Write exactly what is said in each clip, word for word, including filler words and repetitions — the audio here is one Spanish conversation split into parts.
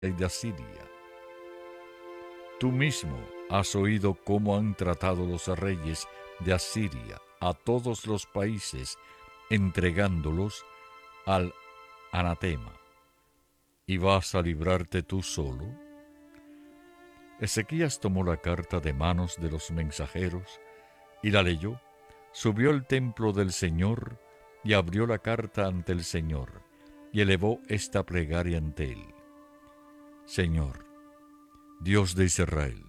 rey de Asiria. Tú mismo has oído cómo han tratado los reyes de Asiria a todos los países, entregándolos al anatema. ¿Y vas a librarte tú solo? Ezequías tomó la carta de manos de los mensajeros y la leyó, subió al templo del Señor y abrió la carta ante el Señor y elevó esta plegaria ante él. Señor, Dios de Israel,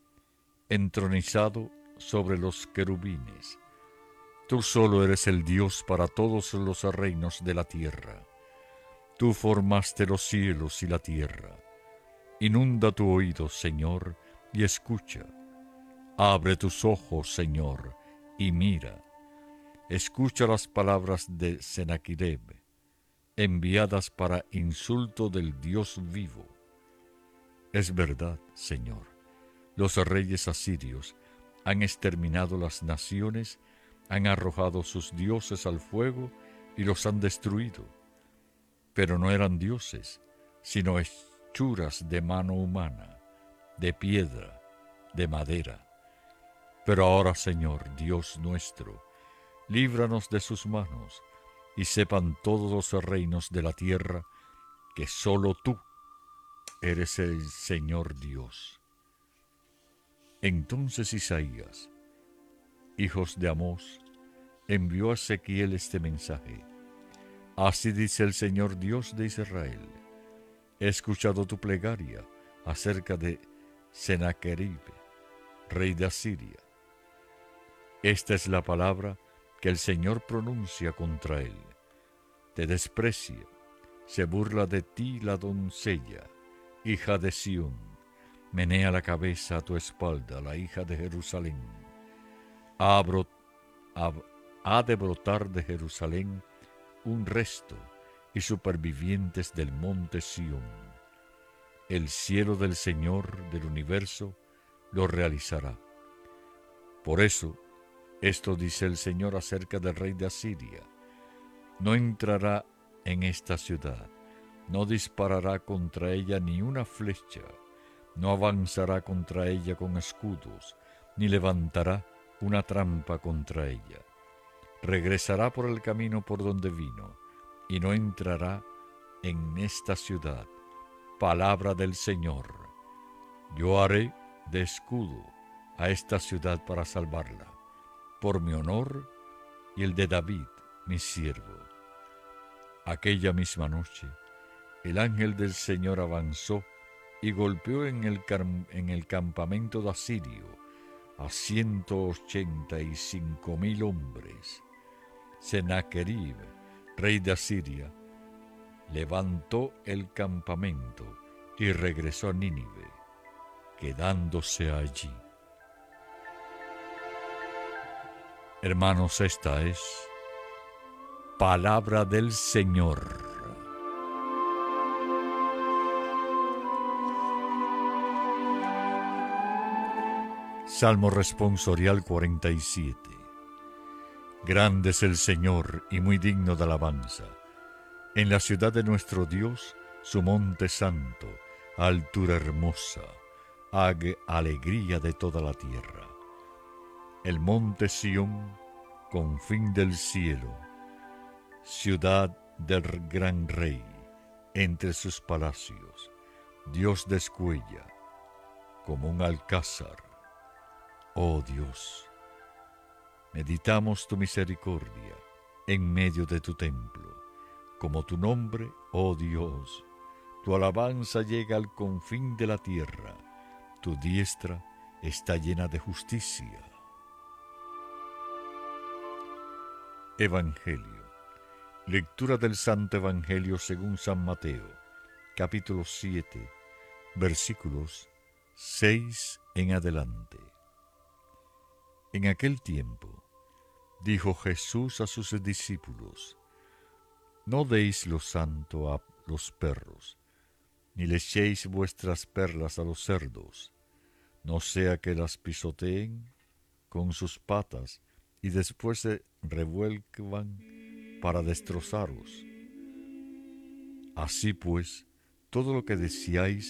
entronizado sobre los querubines, tú solo eres el Dios para todos los reinos de la tierra. Tú formaste los cielos y la tierra. Inunda tu oído, Señor, y escucha. Abre tus ojos, Señor, y mira. Escucha las palabras de Sennacherib, enviadas para insulto del Dios vivo. Es verdad, Señor, los reyes asirios han exterminado las naciones, han arrojado sus dioses al fuego y los han destruido. Pero no eran dioses, sino hechuras de mano humana, de piedra, de madera. Pero ahora, Señor, Dios nuestro, líbranos de sus manos, y sepan todos los reinos de la tierra que sólo tú eres el Señor Dios. Entonces Isaías, hijos de Amós, envió a Ezequiel este mensaje. Así dice el Señor Dios de Israel: he escuchado tu plegaria acerca de Sennacherib, rey de Asiria. Esta es la palabra que el Señor pronuncia contra él. Te desprecia, se burla de ti la doncella, hija de Sión. Menea la cabeza a tu espalda, la hija de Jerusalén. Ha, brot, ha, ha de brotar de Jerusalén un resto y supervivientes del monte Sión. El cielo del Señor del universo lo realizará. Por eso, esto dice el Señor acerca del rey de Asiria: no entrará en esta ciudad, no disparará contra ella ni una flecha, no avanzará contra ella con escudos, ni levantará una trampa contra ella. Regresará por el camino por donde vino, y no entrará en esta ciudad. Palabra del Señor. Yo haré de escudo a esta ciudad para salvarla, por mi honor y el de David, mi siervo. Aquella misma noche, el ángel del Señor avanzó y golpeó en el, en el campamento de Asirio a ciento ochenta y cinco mil hombres. Sennacherib, rey de Asiria, levantó el campamento y regresó a Nínive, quedándose allí. Hermanos, esta es palabra del Señor. Salmo responsorial cuarenta y siete. Grande es el Señor y muy digno de alabanza. En la ciudad de nuestro Dios, su monte santo, altura hermosa, haga alegría de toda la tierra. El monte Sión, confín del cielo, ciudad del gran rey, entre sus palacios, Dios descuella como un alcázar. Oh Dios, meditamos tu misericordia en medio de tu templo, como tu nombre, oh Dios. Tu alabanza llega al confín de la tierra, tu diestra está llena de justicia. Evangelio. Lectura del Santo Evangelio según San Mateo, capítulo siete, versículos seis en adelante. En aquel tiempo, dijo Jesús a sus discípulos: no deis lo santo a los perros, ni le echéis vuestras perlas a los cerdos, no sea que las pisoteen con sus patas y después se revuelvan para destrozaros. Así pues, todo lo que deseáis